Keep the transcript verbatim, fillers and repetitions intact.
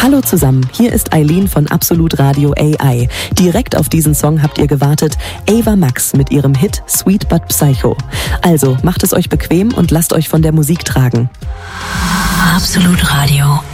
Hallo zusammen, hier ist Eileen von Absolut Radio A I. Direkt auf diesen Song habt ihr gewartet, Ava Max mit ihrem Hit Sweet But Psycho. Also macht es euch bequem und lasst euch von der Musik tragen. Absolut Radio.